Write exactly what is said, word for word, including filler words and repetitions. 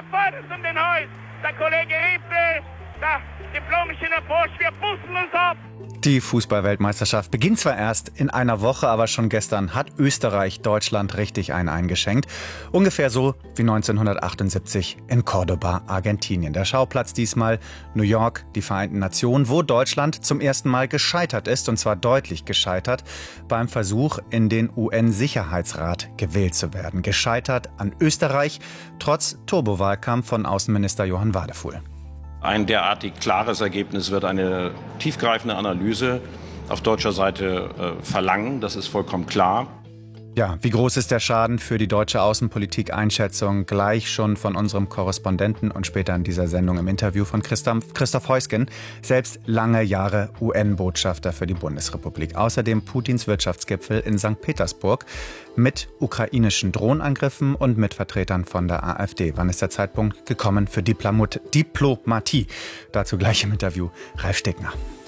vorderst um den Haus. Der Kollege Riebel, der Diplom-Ingenieur Bosch, wir pusten uns ab. Die Fußball-Weltmeisterschaft beginnt zwar erst in einer Woche, aber schon gestern hat Österreich Deutschland richtig einen eingeschenkt. Ungefähr so wie neunzehnhundertachtundsiebzig in Cordoba, Argentinien. Der Schauplatz diesmal New York, die Vereinten Nationen, wo Deutschland zum ersten Mal gescheitert ist, und zwar deutlich gescheitert, beim Versuch, in den U N-Sicherheitsrat gewählt zu werden. Gescheitert an Österreich, trotz Turbowahlkampf von Außenminister Johann Wadefuhl. Ein derartig klares Ergebnis wird eine tiefgreifende Analyse auf deutscher Seite äh, verlangen. Das ist vollkommen klar. Ja, wie groß ist der Schaden für die deutsche Außenpolitik? Einschätzung gleich schon von unserem Korrespondenten und später in dieser Sendung im Interview von Christoph, Christoph Heusgen, selbst lange Jahre U N-Botschafter für die Bundesrepublik. Außerdem Putins Wirtschaftsgipfel in Sankt Petersburg mit ukrainischen Drohnenangriffen und mit Vertretern von der AfD. Wann ist der Zeitpunkt gekommen für Diplomat- Diplomatie? Dazu gleich im Interview Ralf Stegner.